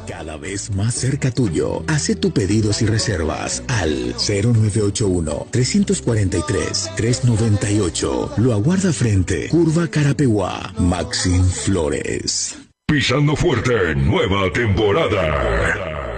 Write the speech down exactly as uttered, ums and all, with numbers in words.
Cada vez más cerca tuyo. Hace tu pedidos y reservas al cero nueve ocho uno, tres cuatro tres, tres nueve ocho. Lo aguarda frente Curva Carapeguá. Maxim Flores. Pisando fuerte, nueva temporada.